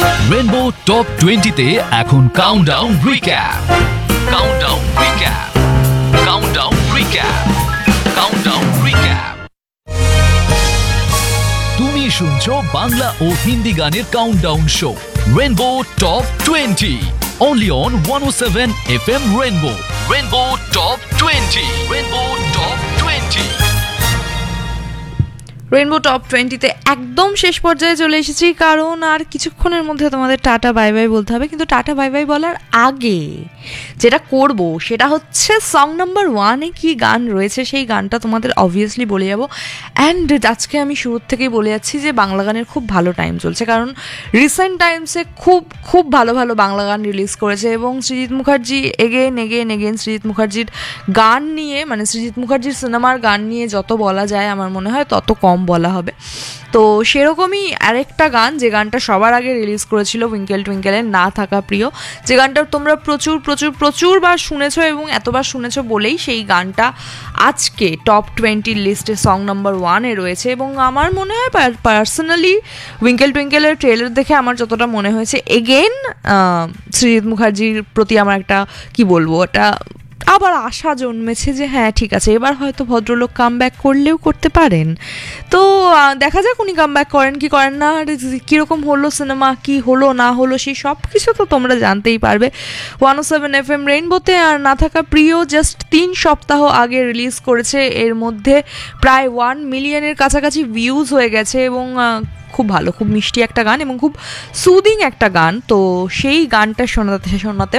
Rainbow top 20-তে এখন countdown recap. Countdown recap, countdown recap, countdown recap. তুমি শুনছো বাংলা ও হিন্দি গানের countdown show rainbow top 20, only on 107 FM Rainbow. Rainbow Top 20, Rainbow Top 20। Rainbow top 20-তে একদম শেষ পর্যায়ে চলে এসেছি, কারণ আর কিছুক্ষণের মধ্যে তোমাদের টাটা বাই বাই বলতে হবে। কিন্তু টাটা বাই বাই বলার আগে যেটা করব সেটা হচ্ছে সং নাম্বার 1-এ কী গান রয়েছে সেই গানটা তোমাদের অবভিয়াসলি বলে যাব। অ্যান্ড আজকে আমি শুরুর থেকেই বলে যাচ্ছি যে বাংলা গানের খুব ভালো টাইম চলছে, কারণ রিসেন্ট টাইমসে খুব ভালো ভালো বাংলা গান রিলিজ করেছে। এবং সৃজিত মুখার্জি এগেন সৃজিত মুখার্জির গান নিয়ে, মানে সৃজিত মুখার্জির সিনেমার গান নিয়ে যত বলা যায় আমার মনে হয় তত কম বলা হবে। তো সেরকমই আরেকটা গান, যে গানটা সবার আগে রিলিজ করেছিল উইঙ্কেল টুইঙ্কেলের না থাকা প্রিয়, যে গানটা তোমরা প্রচুর বার শুনেছো এবং এতবার শুনেছো বলেই সেই গানটা আজকে টপ 20 লিস্টে সং নাম্বার 1-এ রয়েছে। এবং আমার মনে হয় পার্সোনালি উইঙ্কেল টুইঙ্কেলের ট্রেলার দেখে আমার যতটা মনে হয়েছে, এগেন সৃজিত মুখার্জির প্রতি আমার একটা কি বলবো, একটা আবার আশা জন্মেছে যে হ্যাঁ ঠিক আছে, এবার হয়তো ভদ্রলোক কামব্যাক করলেও করতে পারেন। তো দেখা যাক উনি কামব্যাক করেন কি করেন না, কীরকম হলো সিনেমা, কি হলো না হলো সেই সব কিছু তো তোমরা জানতেই পারবে 107 FM রেইনবোতে। আর না থাকা প্রিয় জাস্ট 3 সপ্তাহ আগে রিলিজ করেছে, এর মধ্যে প্রায় 1 মিলিয়নের কাছাকাছি ভিউজ হয়ে গেছে। এবং খুব ভালো, খুব মিষ্টি একটা গান এবং খুব সুদিং একটা গান। তো সেই গানটা শোনাতে